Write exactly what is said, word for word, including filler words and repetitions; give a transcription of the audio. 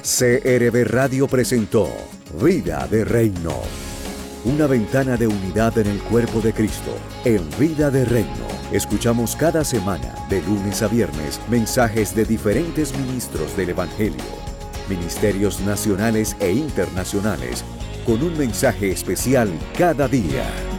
C R B Radio presentó Vida de Reino. Una ventana de unidad en el cuerpo de Cristo. En Vida de Reino, escuchamos cada semana, de lunes a viernes, mensajes de diferentes ministros del Evangelio, ministerios nacionales e internacionales, con un mensaje especial cada día.